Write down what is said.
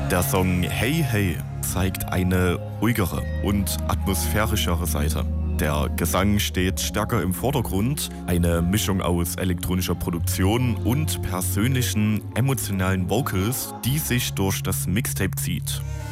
Der Song Hey Hey zeigt eine ruhigere und atmosphärischere Seite. Der Gesang steht stärker im Vordergrund, eine Mischung aus elektronischer Produktion und persönlichen, emotionalen Vocals, die sich durch das Mixtape zieht.